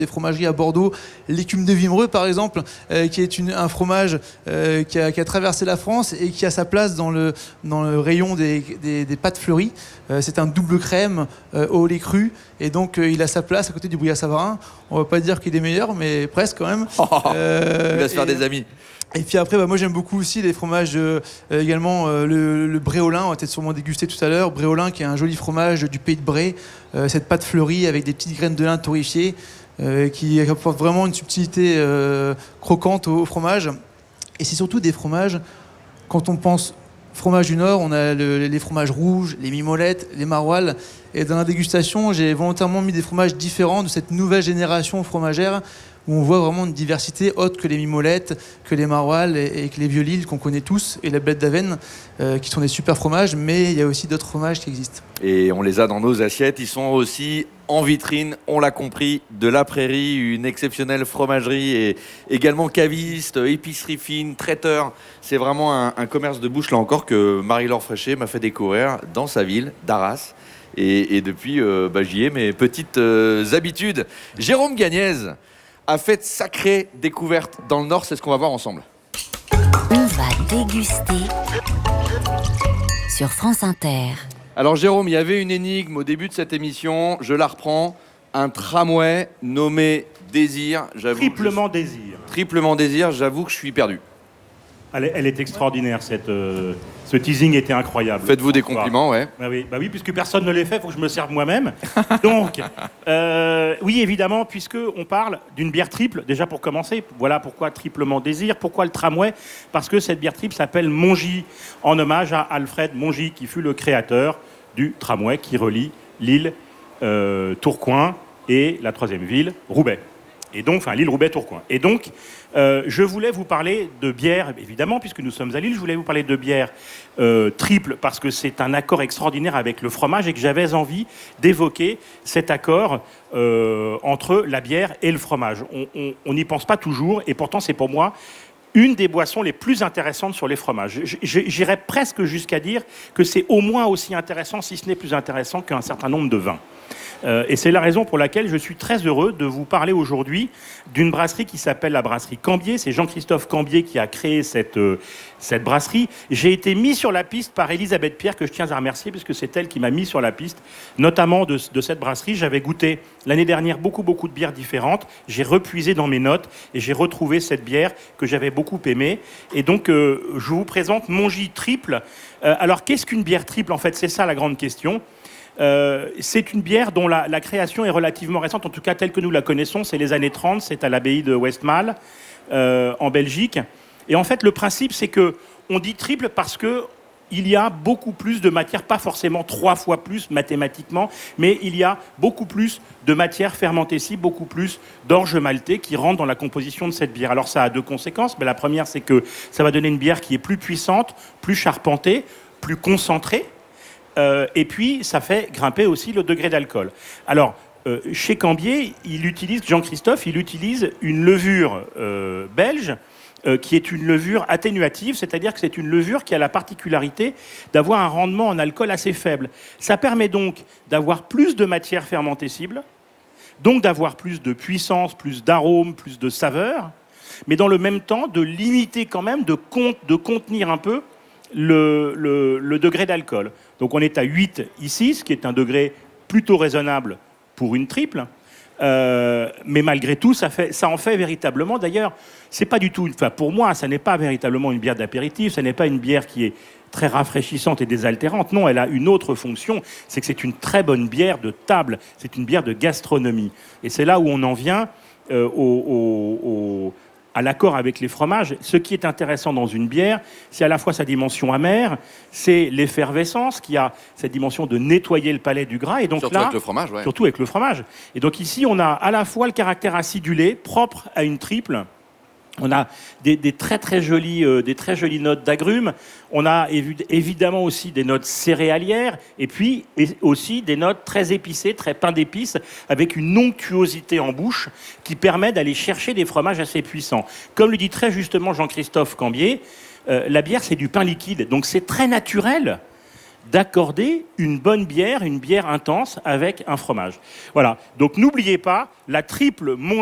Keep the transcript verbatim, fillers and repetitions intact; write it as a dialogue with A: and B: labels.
A: Des fromageries à Bordeaux, l'écume de Vimereux par exemple, euh, qui est une, un fromage euh, qui, a, qui a traversé la France et qui a sa place dans le, dans le rayon des, des, des pâtes fleuries. Euh, c'est un double crème euh, au lait cru et donc euh, il a sa place à côté du Brouillard-Savarin. On va pas dire qu'il est meilleur, mais presque quand même.
B: Euh, il va se faire et, des amis.
A: Et puis après, bah, moi j'aime beaucoup aussi les fromages, euh, également euh, le, le Bréolin, on va peut-être sûrement déguster tout à l'heure. Bréolin qui est un joli fromage du pays de Bray, euh, cette pâte fleurie avec des petites graines de lin torréfiées. Euh, qui apporte vraiment une subtilité euh, croquante au, au fromage. Et c'est surtout des fromages, quand on pense fromage du Nord, on a le, les fromages rouges, les mimolettes, les maroilles. Et dans la dégustation, j'ai volontairement mis des fromages différents de cette nouvelle génération fromagère où on voit vraiment une diversité autre que les mimolettes, que les maroilles et, et que les vieux-lilles qu'on connaît tous, et la blette d'Avenne, euh, qui sont des super fromages, mais il y a aussi d'autres fromages qui existent.
B: Et on les a dans nos assiettes, ils sont aussi en vitrine, on l'a compris, de la Prairie, une exceptionnelle fromagerie et également caviste, épicerie fine, traiteur. C'est vraiment un, un commerce de bouche, là encore, que Marie-Laure Fréchet m'a fait découvrir dans sa ville, d'Arras. Et, et depuis, euh, bah, j'y ai mes petites euh, habitudes. Jérôme Gagnez a fait de sacrées découvertes dans le Nord, c'est ce qu'on va voir ensemble.
C: On va déguster sur France Inter.
B: Alors Jérôme, il y avait une énigme au début de cette émission, je la reprends. Un tramway nommé Désir.
D: Triplement je... Désir.
B: Triplement Désir, j'avoue que je suis perdu.
D: Elle est, elle est extraordinaire, cette, euh, ce teasing était incroyable.
B: Faites-vous des compliments, ouais.
D: Bah oui, bah oui, puisque personne ne les fait, il faut que je me serve moi-même. Donc, euh, oui, évidemment, puisqu'on parle d'une bière triple, déjà pour commencer, voilà pourquoi Triplement Désir, pourquoi le tramway? Parce que cette bière triple s'appelle Mongy, en hommage à Alfred Mongy, qui fut le créateur du tramway qui relie Lille, euh, Tourcoing et la troisième ville, Roubaix. Et donc, enfin, Lille, Roubaix, Tourcoing. Et donc, euh, je voulais vous parler de bière, évidemment, puisque nous sommes à Lille, je voulais vous parler de bière euh, triple, parce que c'est un accord extraordinaire avec le fromage et que j'avais envie d'évoquer cet accord euh, entre la bière et le fromage. On n'y pense pas toujours, et pourtant, c'est pour moi une des boissons les plus intéressantes sur les fromages. J'irais presque jusqu'à dire que c'est au moins aussi intéressant, si ce n'est plus intéressant, qu'un certain nombre de vins. Euh, et c'est la raison pour laquelle je suis très heureux de vous parler aujourd'hui d'une brasserie qui s'appelle la brasserie Cambier. C'est Jean-Christophe Cambier qui a créé cette, euh, cette brasserie. J'ai été mis sur la piste par Elisabeth Pierre, que je tiens à remercier, puisque c'est elle qui m'a mis sur la piste, notamment de, de cette brasserie. J'avais goûté l'année dernière beaucoup, beaucoup de bières différentes. J'ai repuisé dans mes notes et j'ai retrouvé cette bière que j'avais beaucoup aimée. Et donc, euh, je vous présente Mongy Triple. Euh, alors, qu'est-ce qu'une bière triple? En fait, c'est ça la grande question. Euh, c'est une bière dont la, la création est relativement récente, en tout cas telle que nous la connaissons, c'est les années trente, c'est à l'abbaye de Westmalle, euh, en Belgique. Et en fait, le principe, c'est qu'on dit triple parce que il y a beaucoup plus de matière, pas forcément trois fois plus mathématiquement, mais il y a beaucoup plus de matière fermentée ici, beaucoup plus d'orge maltais qui rentre dans la composition de cette bière. Alors ça a deux conséquences. Mais la première, c'est que ça va donner une bière qui est plus puissante, plus charpentée, plus concentrée. Euh, et puis, ça fait grimper aussi le degré d'alcool. Alors, euh, chez Cambier, il utilise, Jean-Christophe, il utilise une levure euh, belge euh, qui est une levure atténuative, c'est-à-dire que c'est une levure qui a la particularité d'avoir un rendement en alcool assez faible. Ça permet donc d'avoir plus de matière fermentescible, donc d'avoir plus de puissance, plus d'arôme, plus de saveur, mais dans le même temps, de limiter quand même, de, con- de contenir un peu le, le, le degré d'alcool. Donc on est à huit ici, ce qui est un degré plutôt raisonnable pour une triple. Euh, mais malgré tout, ça, fait, ça en fait véritablement. D'ailleurs, c'est pas du tout. Enfin, pour moi, ça n'est pas véritablement une bière d'apéritif. Ça n'est pas une bière qui est très rafraîchissante et désaltérante. Non, elle a une autre fonction. C'est que c'est une très bonne bière de table. C'est une bière de gastronomie. Et c'est là où on en vient euh, au, au, au à l'accord avec les fromages. Ce qui est intéressant dans une bière, c'est à la fois sa dimension amère, c'est l'effervescence qui a cette dimension de nettoyer le palais du gras. Et donc
B: surtout
D: là,
B: avec le fromage, ouais.
D: Surtout avec le fromage. Et donc ici, on a à la fois le caractère acidulé, propre à une triple. On a des, des, très, très jolies, euh, des très jolies notes d'agrumes. On a évi- évidemment aussi des notes céréalières et puis et aussi des notes très épicées, très pain d'épices, avec une onctuosité en bouche qui permet d'aller chercher des fromages assez puissants. Comme le dit très justement Jean-Christophe Cambier, euh, la bière, c'est du pain liquide. Donc c'est très naturel d'accorder une bonne bière, une bière intense avec un fromage. Voilà. Donc n'oubliez pas, la triple